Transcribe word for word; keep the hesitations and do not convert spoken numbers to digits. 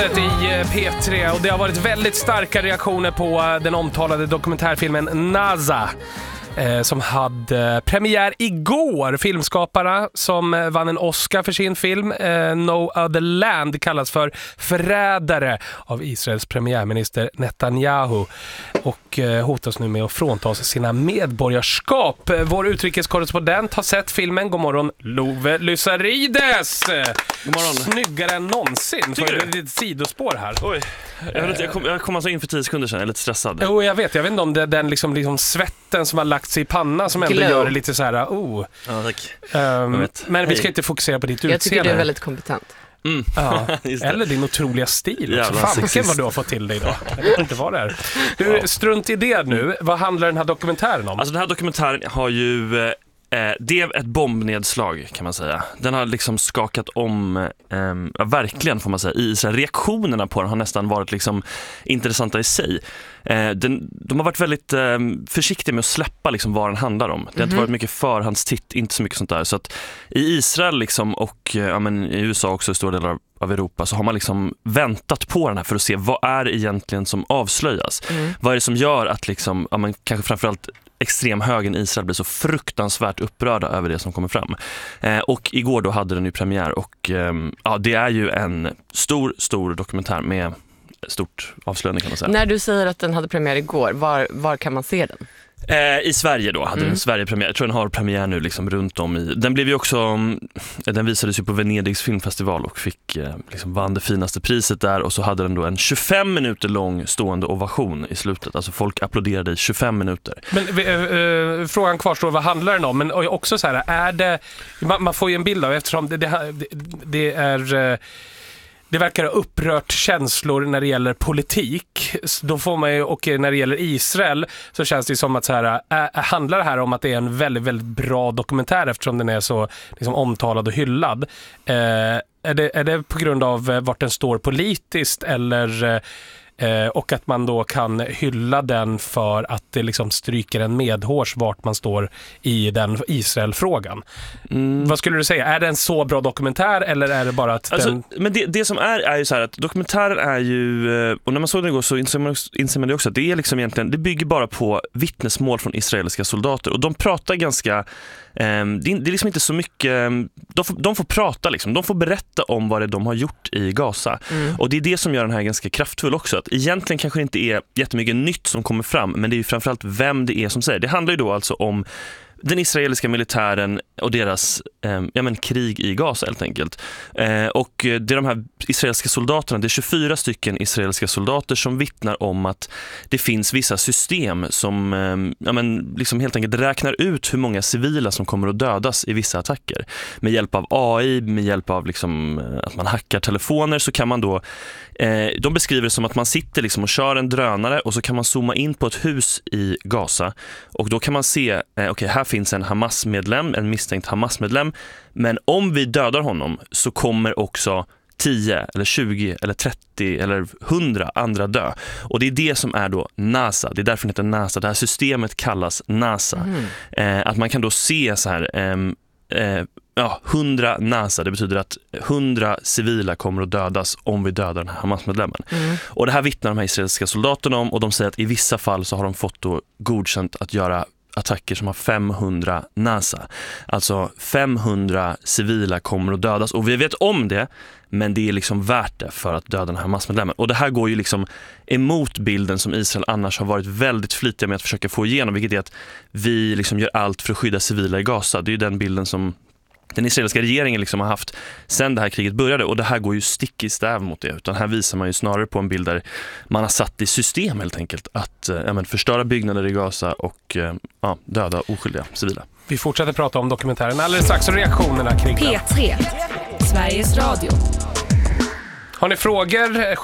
Gräset i P tre och det har varit väldigt starka reaktioner på den omtalade dokumentärfilmen NASA eh, som hade premiär igår. Filmskaparna som vann en Oscar för sin film eh, No Other Land kallas för förrädare av Israels premiärminister Netanyahu och eh, hotas nu med att fråntas sina medborgarskap. Vår utrikeskorrespondent har sett filmen. God morgon, Love Lysarides! God morgon. Snyggare än någonsin. Så är det ett sidospår här. Oj, jag, vet inte, jag, kom, jag kom alltså in för tio sekunder sedan, jag är lite stressad. Jo, jag vet. Jag vet inte om det är den liksom, liksom svetten som har lagt sig i panna som ändå Glow. gör det lite så här, oh. Ja, tack. Um, men vi ska Hej. inte fokusera på ditt Jag utseende. tycker du är väldigt kompetent. Mm. Ja. Just det. Eller din otroliga stil. Jävla Fanken sexist. vad du har fått till dig idag. Jag vet inte vad det är. Du, Ja. strunt i det nu. Vad handlar den här dokumentären om? Alltså den här dokumentären har ju eh, det är ett bombnedslag kan man säga. Den har liksom skakat om eh, ja, verkligen får man säga i Israel. Reaktionerna på den har nästan varit liksom intressanta i sig. Eh, den, de har varit väldigt eh, försiktiga med att släppa liksom vad den handlar om. Det har inte Mhm. varit mycket förhandstitt, inte så mycket sånt där. Så att i Israel liksom, och ja, men i U S A också i stora delar av Europa så har man liksom väntat på den här för att se vad är det egentligen som avslöjas. Mm. Vad är det som gör att liksom, ja, men kanske framförallt extremhögern i Israel blir så fruktansvärt upprörda över det som kommer fram. Eh, och igår då hade den ju premiär och eh, ja, det är ju en stor, stor dokumentär med stort avslöjande kan man säga. När du säger att den hade premiär igår, var, var kan man se den? Eh, I Sverige då hade Mm. den Sverige-premiär. Jag tror den har premiär nu liksom runt om i... Den blev ju också... Den visades ju på Venedigs filmfestival och fick eh, liksom vann det finaste priset där. Och så hade den då en tjugofem minuter lång stående ovation i slutet. Alltså folk applåderade i tjugofem minuter. Men äh, äh, frågan kvarstår, vad handlar den om? Men också så här, är det... Man, man får ju en bild av, eftersom det, det, det är... Äh, Det verkar ha upprört känslor när det gäller politik. Då får man ju, och när det gäller Israel så känns det som att så här, äh, handlar det här om att det är en väldigt, väldigt bra dokumentär eftersom den är så liksom, omtalad och hyllad. Eh, är, det, är det på grund av eh, vart den står politiskt eller... Eh, och att man då kan hylla den för att det liksom stryker en medhårs vart man står i den Israel-frågan. Mm. Vad skulle du säga? Är det en så bra dokumentär eller är det bara att Alltså, den... men det, det som är är ju så här att dokumentären är ju, och när man såg den igår så inser man, inser man det också att det är liksom egentligen, det bygger bara på vittnesmål från israeliska soldater och de pratar ganska, eh, det, är, det är liksom inte så mycket, de får, de får prata liksom, de får berätta om vad det de har gjort i Gaza Mm. och det är det som gör den här ganska kraftfull också, att egentligen kanske det inte är jättemycket nytt som kommer fram, men det är ju framförallt vem det är som säger. Det handlar ju då alltså om den israeliska militären och deras eh, ja, men, krig i Gaza helt enkelt. Eh, och det är de här israeliska soldaterna, det är tjugofyra stycken israeliska soldater som vittnar om att det finns vissa system som eh, ja, men, liksom helt enkelt räknar ut hur många civila som kommer att dödas i vissa attacker. Med hjälp av A I, med hjälp av liksom, att man hackar telefoner så kan man då eh, de beskriver det som att man sitter liksom och kör en drönare och så kan man zooma in på ett hus i Gaza och då kan man se, eh, okej okay, här finns en Hamas-medlem, en misstänkt Hamas-medlem, men om vi dödar honom så kommer också tio eller tjugo eller trettio eller hundra andra dö. Och det är det som är då NASA. Det är därför det heter NASA. Det här systemet kallas NASA. Mm. Eh, att man kan då se så här ehm, eh, ja, hundra NASA, det betyder att hundra civila kommer att dödas om vi dödar den här Hamas-medlemmen. Mm. Och det här vittnar de här israeliska soldaterna om och de säger att i vissa fall så har de fått då godkänt att göra attacker som har femhundra NASA. Alltså femhundra civila kommer att dödas och vi vet om det, men det är liksom värt det för att döda den här massmedlemmen. Och det här går ju liksom emot bilden som Israel annars har varit väldigt flitiga med att försöka få igenom, vilket är att vi liksom gör allt för att skydda civila i Gaza. Det är ju den bilden som den israeliska regeringen liksom har haft sedan det här kriget började och det här går ju stick i stäv mot det, utan här visar man ju snarare på en bild där man har satt i system helt enkelt att ja, men, förstöra byggnader i Gaza och ja, döda oskyldiga civila. Vi fortsätter prata om dokumentären alldeles strax och reaktionerna kring den. P tre, Sveriges Radio. Har ni frågor?